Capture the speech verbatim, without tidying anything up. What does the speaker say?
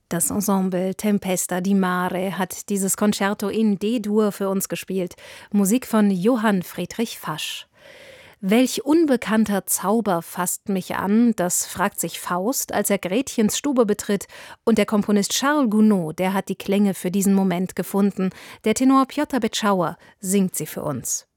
Das Ensemble Tempesta di Mare hat dieses Concerto in D-Dur für uns gespielt. Musik von Johann Friedrich Fasch. Welch unbekannter Zauber fasst mich an, das fragt sich Faust, als er Gretchens Stube betritt. Und der Komponist Charles Gounod, der hat die Klänge für diesen Moment gefunden. Der Tenor Piotr Beczauer singt sie für uns.